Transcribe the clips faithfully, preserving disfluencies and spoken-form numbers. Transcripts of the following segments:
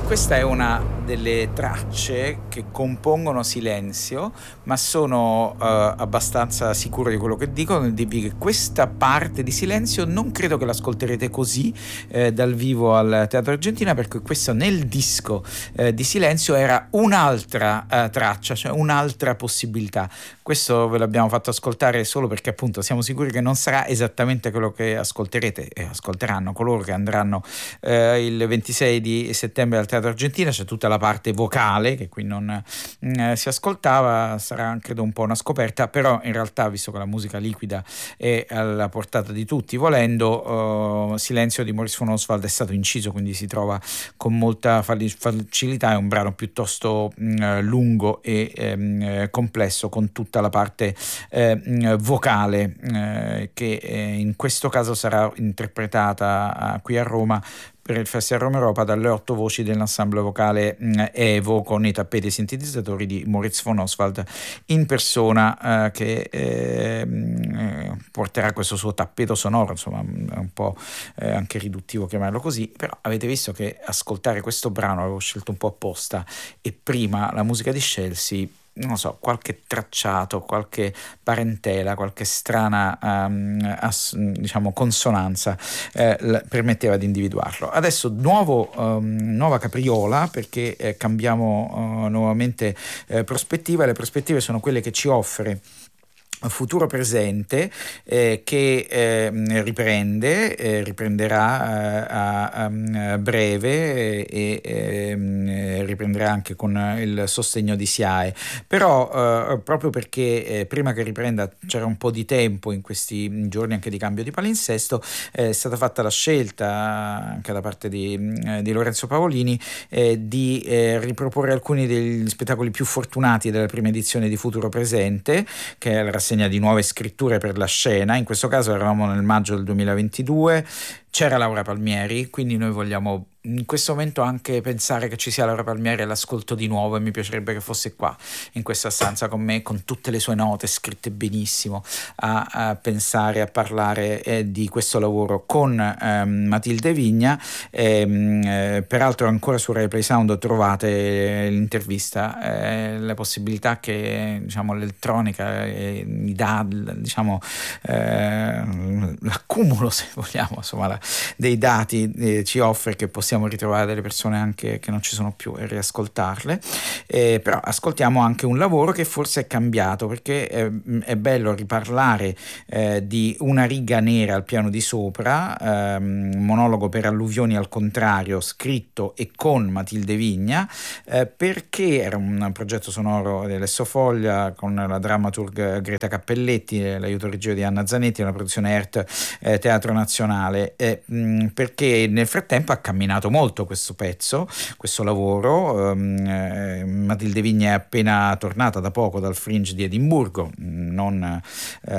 Questa è una delle tracce che compongono Silenzio, ma sono uh, abbastanza sicuro di quello che dico nel dirvi che questa parte di Silenzio non credo che l'ascolterete così eh, dal vivo al Teatro Argentina, perché questo nel disco eh, di Silenzio era un'altra uh, traccia, cioè un'altra possibilità. Questo ve l'abbiamo fatto ascoltare solo perché appunto siamo sicuri che non sarà esattamente quello che ascolterete e ascolteranno coloro che andranno eh, il ventisei di settembre al Teatro Argentina. C'è tutta la parte vocale che qui non eh, si ascoltava, sarà credo un po' una scoperta, però in realtà, visto che la musica liquida è alla portata di tutti, volendo, uh, Silenzio di Maurice von Oswald è stato inciso, quindi si trova con molta facilità. È un brano piuttosto mh, lungo e ehm, complesso, con tutta la parte eh, vocale eh, che eh, in questo caso sarà interpretata uh, qui a Roma per il Festival Roma Europa dalle otto voci dell'ensemble vocale mh, Evo, con i tappeti sintetizzatori di Maurice von Oswald in persona, eh, che eh, porterà questo suo tappeto sonoro. Insomma, è un po' eh, anche riduttivo chiamarlo così, però avete visto che ascoltare questo brano avevo scelto un po' apposta, e prima la musica di Scelsi, non so, qualche tracciato, qualche parentela, qualche strana um, ass, diciamo consonanza eh, l- permetteva di individuarlo. Adesso nuovo, um, nuova capriola, perché eh, cambiamo uh, nuovamente eh, prospettiva. Le prospettive sono quelle che ci offre futuro presente, eh, che eh, riprende, eh, riprenderà eh, a, a breve e eh, riprenderà anche con il sostegno di SIAE, però eh, proprio perché eh, prima che riprenda c'era un po' di tempo in questi giorni anche di cambio di palinsesto, eh, è stata fatta la scelta anche da parte di, eh, di Lorenzo Paolini eh, di eh, riproporre alcuni degli spettacoli più fortunati della prima edizione di Futuro Presente, che è la rassegna di nuove scritture per la scena. In questo caso eravamo nel maggio del duemilaventidue, c'era Laura Palmieri, quindi noi vogliamo in questo momento anche pensare che ci sia Laura Palmieri all'ascolto di nuovo, e mi piacerebbe che fosse qua in questa stanza con me, con tutte le sue note scritte benissimo, a, a pensare, a parlare eh, di questo lavoro con ehm, Matilde Vigna. ehm, eh, peraltro ancora su Rai Play Sound trovate l'intervista, eh, la possibilità che diciamo l'elettronica eh, mi dà, diciamo eh, l'accumulo, se vogliamo, insomma la, dei dati eh, ci offre che possiamo ritrovare delle persone anche che non ci sono più e riascoltarle, eh, però ascoltiamo anche un lavoro che forse è cambiato, perché è, è bello riparlare eh, di Una riga nera al piano di sopra, ehm, un monologo per alluvioni al contrario, scritto e con Matilde Vigna, eh, perché era un progetto sonoro dell'Esso Foglia con la drammaturg Greta Cappelletti, l'aiuto regia di Anna Zanetti, una produzione E R T eh, Teatro Nazionale, eh, mh, perché nel frattempo ha camminato molto questo pezzo, questo lavoro. um, eh, Matilde Vigna è appena tornata da poco dal Fringe di Edimburgo, non eh,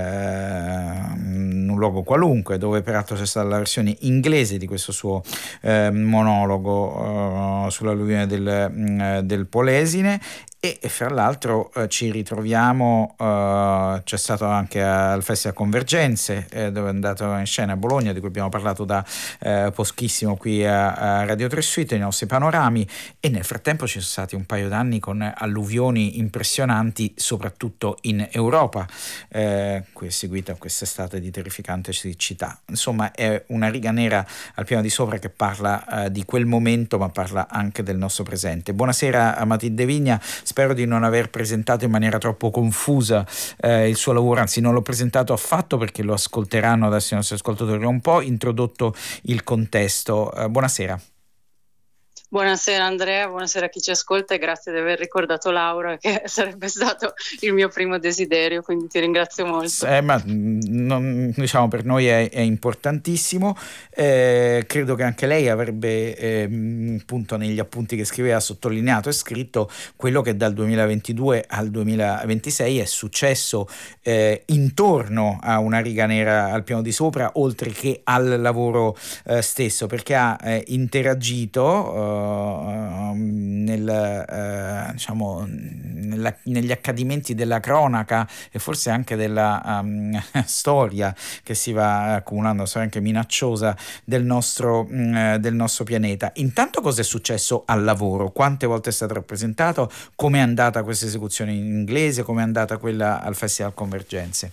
un luogo qualunque, dove peraltro c'è stata la versione inglese di questo suo eh, monologo uh, sull'alluvione del, uh, del Polesine. E, e fra l'altro eh, ci ritroviamo, eh, c'è stato anche al Festival Convergenze, eh, dove è andato in scena a Bologna, di cui abbiamo parlato da eh, pochissimo qui a, a Radio tre Suite, nei nostri panorami, e nel frattempo ci sono stati un paio d'anni con alluvioni impressionanti, soprattutto in Europa, eh, qui è seguita quest'estate di terrificante siccità. Insomma, è una riga nera al piano di sopra che parla eh, di quel momento, ma parla anche del nostro presente. Buonasera a Matilde Vigna. Spero di non aver presentato in maniera troppo confusa eh, il suo lavoro, anzi non l'ho presentato affatto, perché lo ascolteranno adesso i nostri ascoltatori. Ho un po' introdotto il contesto. Eh, buonasera. Buonasera Andrea, buonasera a chi ci ascolta, e grazie di aver ricordato Laura, che sarebbe stato il mio primo desiderio, quindi ti ringrazio molto. Eh, ma non, diciamo, per noi è, è importantissimo. Eh, credo che anche lei avrebbe eh, appunto negli appunti che scriveva sottolineato e scritto quello che dal duemilaventidue al duemilaventisei è successo eh, intorno a Una riga nera al piano di sopra, oltre che al lavoro eh, stesso, perché ha eh, interagito nel, eh, diciamo, nella, negli accadimenti della cronaca e forse anche della um, storia che si va accumulando, storia anche minacciosa del nostro, mh, del nostro pianeta. Intanto cosa è successo al lavoro? Quante volte è stato rappresentato? Come è andata questa esecuzione in inglese? Come è andata quella al Festival Convergenze?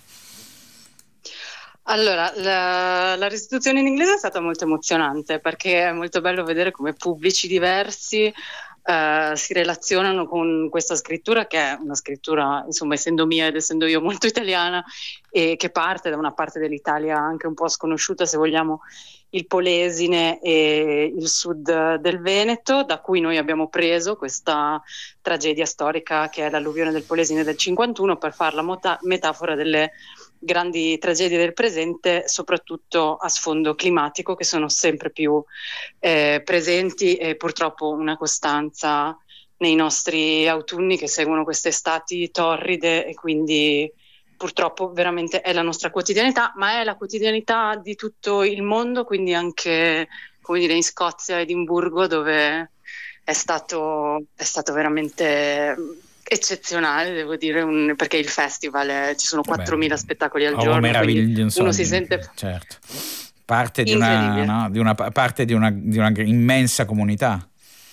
Allora, la, la restituzione in inglese è stata molto emozionante perché è molto bello vedere come pubblici diversi uh, si relazionano con questa scrittura, che è una scrittura, insomma, essendo mia ed essendo io molto italiana, e che parte da una parte dell'Italia anche un po' sconosciuta, se vogliamo, il Polesine e il sud del Veneto, da cui noi abbiamo preso questa tragedia storica che è l'alluvione del Polesine del cinquantuno per fare la mota- metafora delle grandi tragedie del presente, soprattutto a sfondo climatico, che sono sempre più eh, presenti e purtroppo una costanza nei nostri autunni che seguono queste estati torride, e quindi purtroppo veramente è la nostra quotidianità, ma è la quotidianità di tutto il mondo, quindi anche, come dire, in Scozia, Edimburgo, dove è stato, è stato veramente eccezionale, devo dire, un, perché il festival è, ci sono quattromila spettacoli al oh, giorno, quindi insomma, uno si sente certo, parte di una, no, di una parte di una, di una immensa comunità.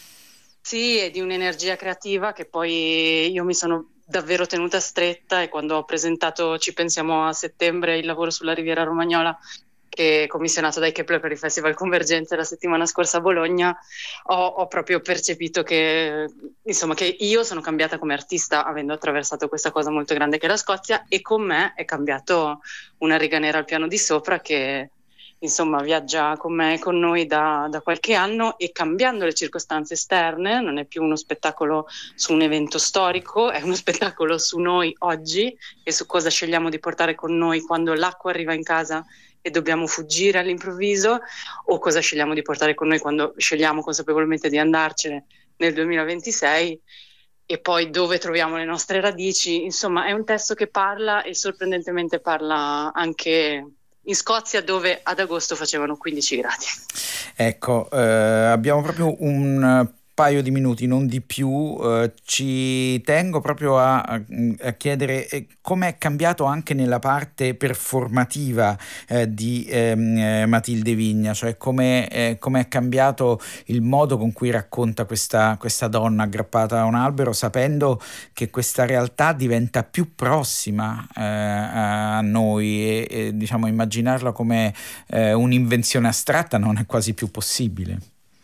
Sì, e di un'energia creativa che poi io mi sono davvero tenuta stretta, e quando ho presentato Ci pensiamo a settembre, il lavoro sulla Riviera Romagnola, che è commissionato dai Kepler per il Festival Convergenze la settimana scorsa a Bologna, ho, ho proprio percepito che, insomma, che io sono cambiata come artista avendo attraversato questa cosa molto grande che è la Scozia, e con me è cambiato Una riga nera al piano di sopra, che insomma viaggia con me e con noi da, da qualche anno, e cambiando le circostanze esterne non è più uno spettacolo su un evento storico, è uno spettacolo su noi oggi e su cosa scegliamo di portare con noi quando l'acqua arriva in casa e dobbiamo fuggire all'improvviso, o cosa scegliamo di portare con noi quando scegliamo consapevolmente di andarcene nel duemilaventisei, e poi dove troviamo le nostre radici. Insomma, è un testo che parla, e sorprendentemente parla anche in Scozia, dove ad agosto facevano quindici gradi. Ecco, eh, abbiamo proprio un paio di minuti, non di più. Eh, ci tengo proprio a, a chiedere eh, come è cambiato anche nella parte performativa eh, di ehm, eh, Matilde Vigna, cioè come eh, è cambiato il modo con cui racconta questa, questa donna aggrappata a un albero, sapendo che questa realtà diventa più prossima eh, a noi, e, e diciamo immaginarla come eh, un'invenzione astratta non è quasi più possibile.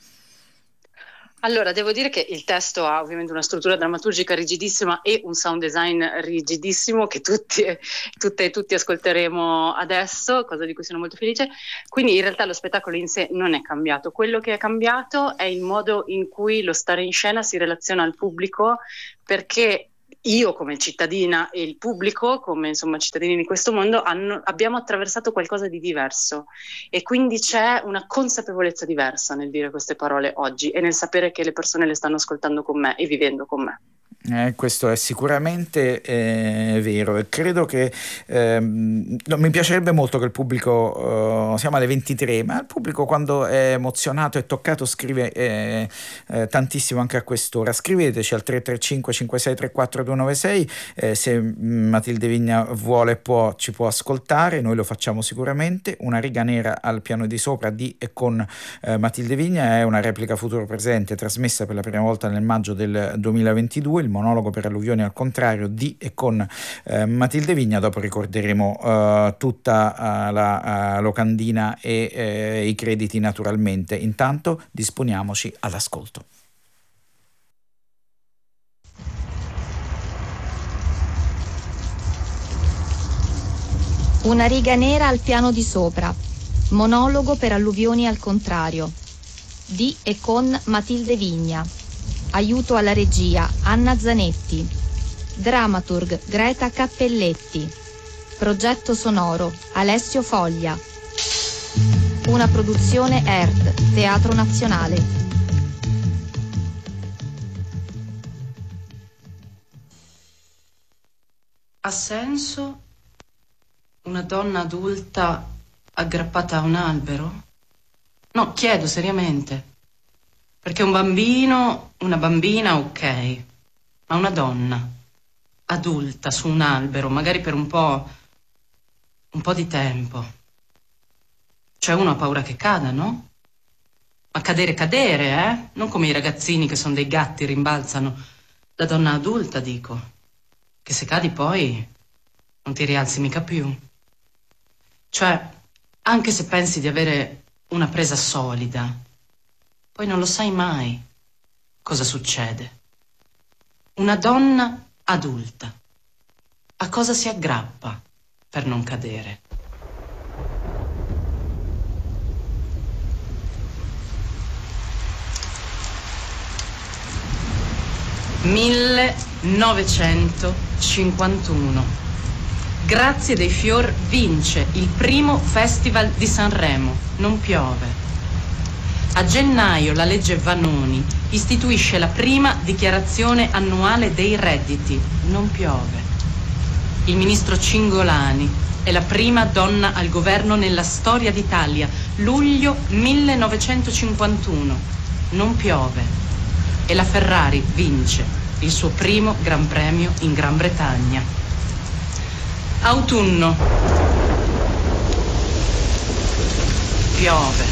Allora, devo dire che il testo ha ovviamente una struttura drammaturgica rigidissima e un sound design rigidissimo che tutti, tutte e tutti ascolteremo adesso, cosa di cui sono molto felice. Quindi in realtà lo spettacolo in sé non è cambiato. Quello che è cambiato è il modo in cui lo stare in scena si relaziona al pubblico, perché io come cittadina e il pubblico come, insomma, cittadini di questo mondo hanno, abbiamo attraversato qualcosa di diverso, e quindi c'è una consapevolezza diversa nel dire queste parole oggi e nel sapere che le persone le stanno ascoltando con me e vivendo con me. Eh, questo è sicuramente eh, vero, e credo che ehm, no, mi piacerebbe molto che il pubblico, uh, siamo alle ventitré, ma il pubblico quando è emozionato e toccato scrive eh, eh, tantissimo anche a quest'ora. Scriveteci al tre tre cinque cinque sei tre quattro due nove sei, eh, se Matilde Vigna vuole può, ci può ascoltare, noi lo facciamo sicuramente. Una riga nera al piano di sopra di e con eh, Matilde Vigna è una replica futuro presente trasmessa per la prima volta nel maggio del duemilaventidue, il monologo per alluvioni al contrario di e con eh, Matilde Vigna. Dopo ricorderemo uh, tutta uh, la uh, locandina e uh, i crediti naturalmente. Intanto disponiamoci all'ascolto. Una riga nera al piano di sopra, monologo per alluvioni al contrario di e con Matilde Vigna. Aiuto alla regia Anna Zanetti. Dramaturg Greta Cappelletti. Progetto sonoro Alessio Foglia. Una produzione E R T, Teatro Nazionale. Ha senso una donna adulta aggrappata a un albero? No, chiedo seriamente. Perché un bambino, una bambina, ok, ma una donna, adulta, su un albero, magari per un po', un po' di tempo. Cioè uno ha paura che cada, no? Ma cadere, cadere, eh? Non come i ragazzini che sono dei gatti, rimbalzano. La donna adulta, dico, che se cadi poi non ti rialzi mica più. Cioè, anche se pensi di avere una presa solida, poi non lo sai mai cosa succede. Una donna adulta, a cosa si aggrappa per non cadere? millenovecentocinquantuno. Grazie dei Fior vince il primo Festival di Sanremo. Non piove. A gennaio la legge Vanoni istituisce la prima dichiarazione annuale dei redditi. Non piove. Il ministro Cingolani è la prima donna al governo nella storia d'Italia. Luglio millenovecentocinquantuno. Non piove. E la Ferrari vince il suo primo Gran Premio in Gran Bretagna. Autunno. Piove.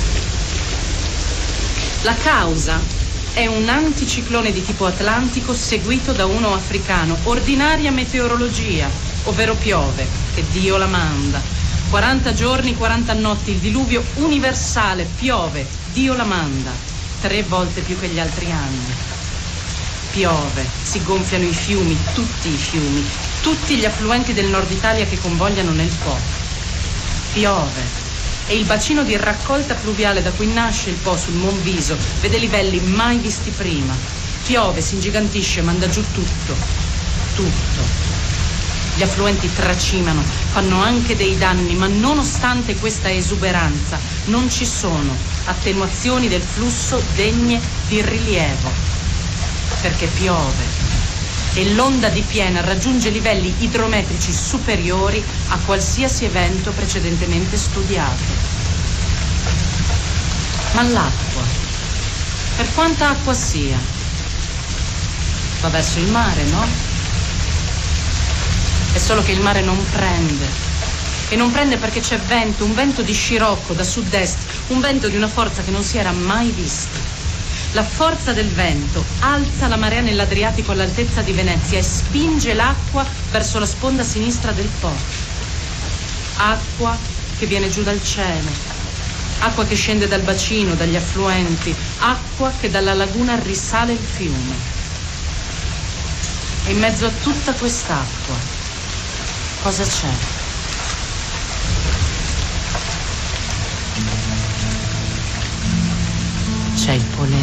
La causa è un anticiclone di tipo atlantico seguito da uno africano. Ordinaria meteorologia, ovvero piove, che Dio la manda. quaranta giorni, quaranta notti, il diluvio universale, piove, Dio la manda. Tre volte più che gli altri anni. Piove, si gonfiano i fiumi, tutti i fiumi, tutti gli affluenti del nord Italia che convogliano nel Po. Piove. E il bacino di raccolta pluviale da cui nasce il Po sul Monviso vede livelli mai visti prima. Piove, si ingigantisce, manda giù tutto. Tutto. Gli affluenti tracimano, fanno anche dei danni, ma nonostante questa esuberanza non ci sono attenuazioni del flusso degne di rilievo. Perché piove e l'onda di piena raggiunge livelli idrometrici superiori a qualsiasi evento precedentemente studiato. Ma l'acqua, per quanta acqua sia, va verso il mare, no? È solo che il mare non prende. E non prende perché c'è vento, un vento di scirocco da sud-est, un vento di una forza che non si era mai vista. La forza del vento alza la marea nell'Adriatico all'altezza di Venezia e spinge l'acqua verso la sponda sinistra del Po. Acqua che viene giù dal cielo, acqua che scende dal bacino, dagli affluenti, acqua che dalla laguna risale il fiume. E in mezzo a tutta quest'acqua, cosa c'è? C'è il Polese.